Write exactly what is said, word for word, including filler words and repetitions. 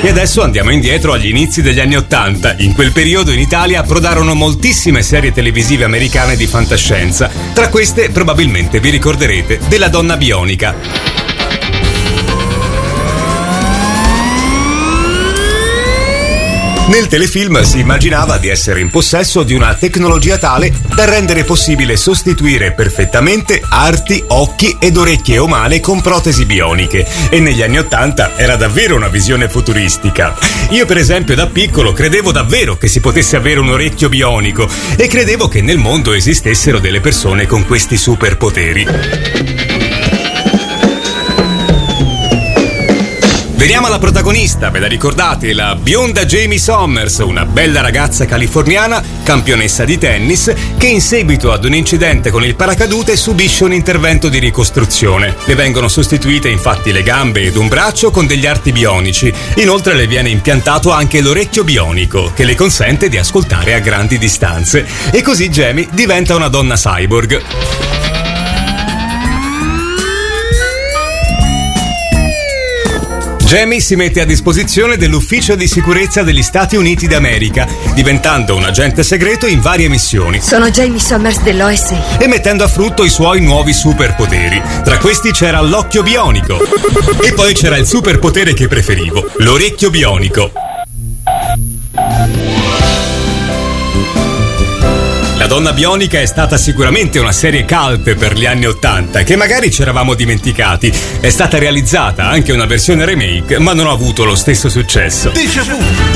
E adesso andiamo indietro agli inizi degli anni Ottanta. In quel periodo in Italia approdarono moltissime serie televisive americane di fantascienza. Tra queste probabilmente vi ricorderete della Donna Bionica. Nel telefilm si immaginava di essere in possesso di una tecnologia tale da rendere possibile sostituire perfettamente arti, occhi ed orecchie umane con protesi bioniche, e negli anni Ottanta era davvero una visione futuristica. Io per esempio da piccolo credevo davvero che si potesse avere un orecchio bionico e credevo che nel mondo esistessero delle persone con questi superpoteri. Veniamo alla protagonista, ve la ricordate? La bionda Jamie Sommers, una bella ragazza californiana, campionessa di tennis, che in seguito ad un incidente con il paracadute subisce un intervento di ricostruzione. Le vengono sostituite infatti le gambe ed un braccio con degli arti bionici. Inoltre le viene impiantato anche l'orecchio bionico, che le consente di ascoltare a grandi distanze. E così Jamie diventa una donna cyborg. Jamie si mette a disposizione dell'Ufficio di Sicurezza degli Stati Uniti d'America, diventando un agente segreto in varie missioni. Sono Jamie Sommers dell'O S A. E mettendo a frutto i suoi nuovi superpoteri. Tra questi c'era l'occhio bionico. E poi c'era il superpotere che preferivo, l'orecchio bionico. La Donna Bionica è stata sicuramente una serie cult per gli anni Ottanta, che magari ci eravamo dimenticati. È stata realizzata anche una versione remake, ma non ha avuto lo stesso successo.